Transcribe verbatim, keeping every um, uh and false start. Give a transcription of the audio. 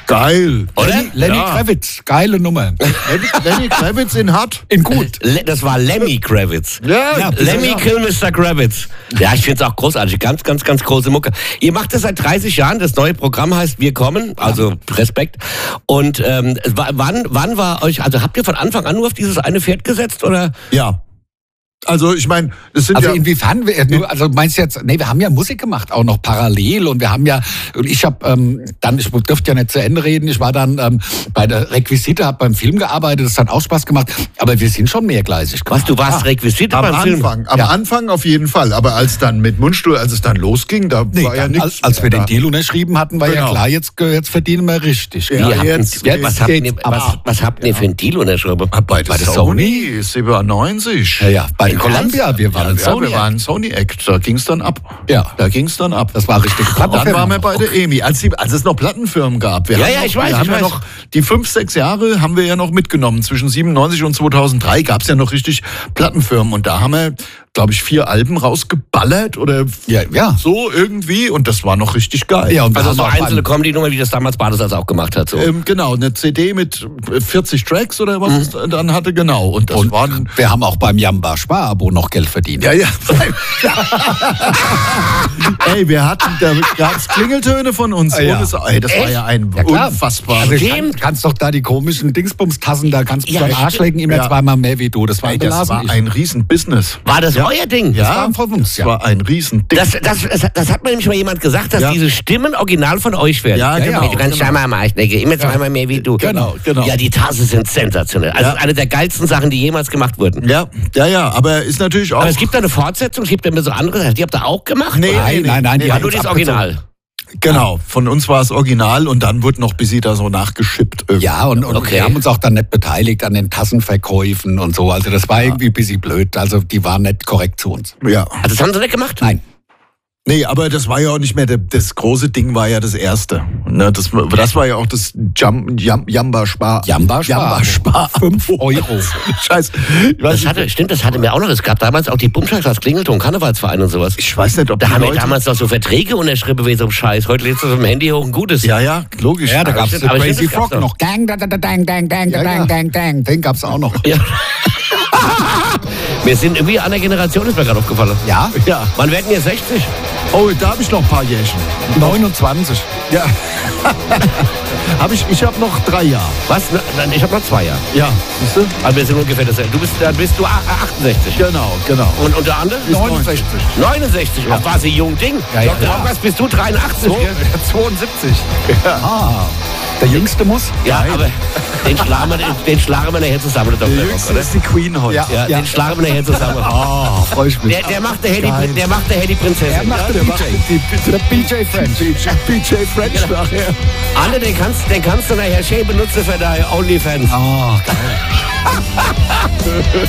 Geil. Oder? Lenny, Lenny Ja. Kravitz, geile Nummer. Lenny, Lenny Kravitz in Hart. In gut. Le- Das war Lemmy Kravitz. Ja, Ja, Lemmy ja. Kill Mister Kravitz. Ja, ich finde es auch großartig. Ganz, ganz, ganz große Mucke. Ihr macht das seit dreißig Jahren. Das neue Programm heißt Wir kommen. Also Respekt. Und ähm, wa- wann, wann war euch, also habt ihr von Anfang an nur auf dieses eine Pferd gesetzt? Oder? Ja. Also ich meine, es sind Also ja... inwiefern, wir, nur, also meinst du jetzt, nee, wir haben ja Musik gemacht, auch noch parallel und wir haben ja, und ich habe ähm, dann, ich dürfte ja nicht zu Ende reden, ich war dann ähm, bei der Requisite, habe beim Film gearbeitet, das hat auch Spaß gemacht, aber wir sind schon mehrgleisig Was, gemacht. du warst Requisite Am beim Film? Anfang, am Ja. Anfang auf jeden Fall. Aber als dann mit Mundstuhl, als es dann losging, da Nee, war ja dann, nichts. als, als wir mehr den Deal unterschrieben hatten, war ja Genau. klar, jetzt, jetzt verdienen wir richtig. Ja, Wie habt jetzt- ihr- was, jetzt habt ihr, geht's was, ab. was habt ihr für einen Deal unterschrieben? da. Bei, Bei der der Sony, siebenundneunzig. Ja, ja, bei In Columbia, wir waren Ja, ein ja, Sony. wir waren Sony-Act, da ging's dann ab. Ja. Da ging's dann ab. Das war richtig. Dann waren wir bei der E M I, als, die, als es noch Plattenfirmen gab. Wir Ja, haben ja, noch, ich weiß, Wir ich haben ja weiß. noch die fünf, sechs Jahre haben wir ja noch mitgenommen. Zwischen siebenundneunzig und zweitausenddrei gab's ja noch richtig Plattenfirmen. Und da haben wir, glaube ich, vier Alben rausgeballert oder Ja, ja. so irgendwie. Und das war noch richtig geil. Ja, und wir Also haben so auch einzelne beim- Comedy-Nummer, wie das damals Badesalz auch gemacht hat. So. Ähm, genau, eine C D mit vierzig Tracks oder was es dann hatte, genau. Und das und waren... wir haben auch beim Jamba Sparabo noch Geld verdient. Ja, ja. Ey, wir hatten, da gab's Klingeltöne von uns. Ah, ja. Ohne Sa- Ey, das war Echt? ja ein Ja, klar. unfassbar... Also ich Stimmt. kann, kannst doch da die komischen Dingsbums-Tassen, da kannst du Ja, beim Arsch stimmt. lecken, immer Ja. zweimal mehr wie du. Das war Ey, ein das war Belasen. ein Riesen-Business. War das euer Ding? Das war von uns, das ja. war ein Riesen-Ding. Das, das, das, das hat mir nämlich mal jemand gesagt, dass Ja. diese Stimmen original von euch werden. Ja, Ja, genau. ja, Du kannst genau. zweimal am Arsch lecken, immer zweimal mehr wie du. Genau, genau. Ja, die Tassen sind sensationell. Also Ja. eine der geilsten Sachen, die jemals gemacht wurden. Ja, ja, ja, aber ist natürlich auch... Aber es gibt da eine Fortsetzung, es gibt da immer so andere, die habt ihr auch gemacht? Nee, oder? Nein, nee, nee. nein, nein, die Nee, War haben nur uns das abgezogen. Original. Genau, von uns war es original und dann wurde noch bis sie da so nachgeschippt. irgendwie. Ja, und, und Okay. wir haben uns auch dann nicht beteiligt an den Tassenverkäufen und so. Also das war irgendwie ein bisschen blöd. Also die waren nicht korrekt zu uns. Ja. Also das haben sie nicht gemacht? Nein. Nee, aber das war ja auch nicht mehr, der, das große Ding war ja das erste. Ne, das, das war ja auch das Jam, Jam, Jamba Spar. Jamba Spar. Jamba Spar. Fünf Euro. Scheiß. Ich weiß, Das hatte, stimmt, das hatte mir auch noch. Es gab damals auch die Bumscheiß als Klingelton, Karnevalsverein und sowas. ich weiß nicht, ob Da die haben wir Leute... damals noch so Verträge unterschrieben wie so ein Scheiß. Heute lädst du auf dem Handy hoch ein gutes. Ja, ja, logisch. Ja, da Aber gab's stimmt, den aber Crazy stimmt, das gab's Frog noch. Dang, dang, dang, dang, dang, dang, Ja, ja. dang, dang, dang. Den gab's auch noch. Ja. Wir sind irgendwie an der Generation, ist mir gerade aufgefallen. Ja? Ja. Wann werden wir sechzig? Oh, da habe ich noch ein paar Jährchen. neunundzwanzig. Ja. hab ich ich habe noch drei Jahre. Was? Na, na, Ich habe noch zwei Jahre. Ja, siehst du? Also wir sind ungefähr dasselbe. Du bist, dann bist du achtundsechzig. Genau, genau. Und, und der andere? neunundsechzig. neunundsechzig. Auch quasi jung Ding. Ja, ja, Doktor klar. Rockers, bist du dreiundachtzig? gell? zweiundsiebzig. Ah, der Jüngste muss? Ja, aber den schlagen wir, den schlagen wir nachher zusammen, der Doktor Rock, oder? ist die Queen heute. Ja. Ja, den schlagen wir nachher zusammen. Ah, freu ich mich. Der, der macht der Hedy, Geil. der macht der Hedy Prinzessin. Er macht ja? den B J. Der B J French. B J French nachher. Anne, den kannst, den kannst du nachher schön benutzen für deine OnlyFans. Ah, geil.